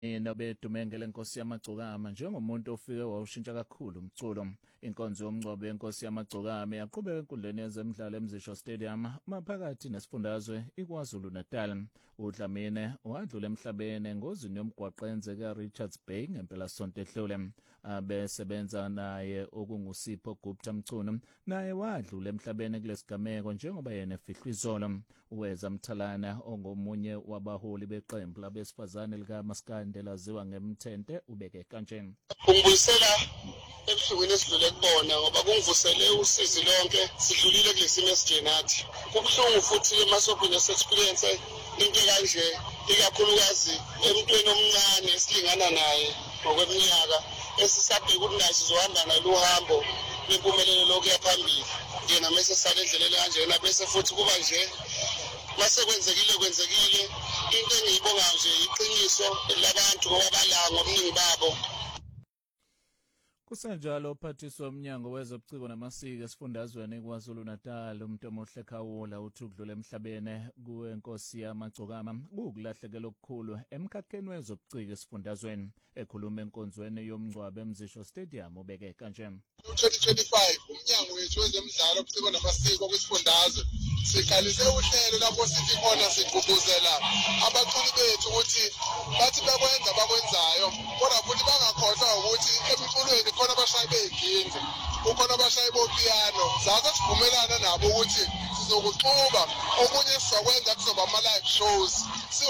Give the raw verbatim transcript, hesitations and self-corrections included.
Ina bedumengele inkosi yamagcokama njengomuntu ofike wawushintsha kakhulu umculo. Inkonzo yomngcwabo yenkosi yamagcokama yaqhubeka enkundleni yezemidlalo eMzisho Stadium maphakathi nesifundazwe iKwaZulu Natal. uDlamini wadlula emhlabeni engozini yomgwaqo eyenzeke Richards Bay ngempela sonto edlule. Abesebenza naye okunguSipho Gupta Mchunu naye wadlula emhlabeni kulesigameko njengoba yena efihlwa izolo. Uweza Mthalana ongomunye wabaholi beqembu labesifazane likaMaskandi laziwa ngeMthente ubeke kanje. Ungibuyisela ebuhlungwini esidlule kubona ngoba kungivusele usizi lonke sidlulile kulesimo esijenathi. Kubuhlungu futhi emasobhini experience into kanje ikakhulukazi emntweni omncane esilingana naye ngokweminyaka esisabheka ukuthi naye sizohamba nalo uhambo lempumelelo lokuya phambili. Yena mase sale endleleni kanjena bese futhi kuba nje mase kwenzekile kwenzekile into engiyibonga nje iqiniso labantu ngoba balanga ngobuningi babo. Kusenjalo uphathiswa womnyango wezobuciko namasiko esifundazweni eKwaZulu Natal uMntomuhle Khawula uthi ukudlula emhlabene kuwenkosi yamagcokama kukulahlekela okukhulu emkhakheni wezobuciko esifundazweni. Ekhuluma enkonzweni yomngcwabo eMzisho Stadium ubeke kanje. twenty twenty-five umnyango wethu wezemidlalo obuciko namasiko kwisifundazwe siqalise uhlelo lapho sithi khona sigqugquzela abaculi bethu ukuthi bathi bekwenza bakwenzayo kodwa futhi bangakhohlwa ukuthi emculweni khona abashayi begingi ukhona abashayi bopiano zaze sivumelana nabo ukuthi sizokuxuba okunye sizokwenza kuzoba ama live shows.